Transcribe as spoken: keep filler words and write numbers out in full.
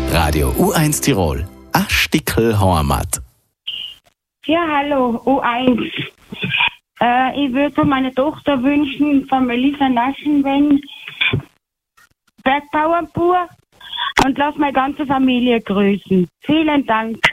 Radio U eins Tirol. A Stickel Heimat. Ja, hallo, U eins. Äh, ich würde meiner Tochter wünschen, von Melissa Naschenwen, Bergbauernbauer, und lass meine ganze Familie grüßen. Vielen Dank.